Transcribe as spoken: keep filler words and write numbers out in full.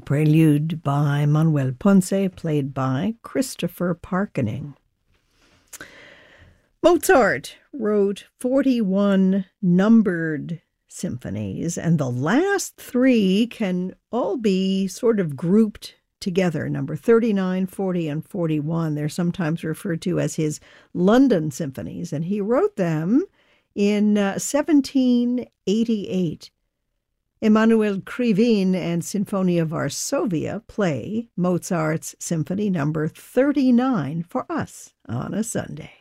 prelude by Manuel Ponce, played by Christopher Parkening. Mozart wrote forty-one numbered symphonies, and the last three can all be sort of grouped together. Number thirty-nine, forty, and forty-one. They're sometimes referred to as his London symphonies, and he wrote them in uh, seventeen eighty-eight. Emanuel Krivine and Sinfonia Varsovia play Mozart's Symphony number thirty-nine for us on a Sunday.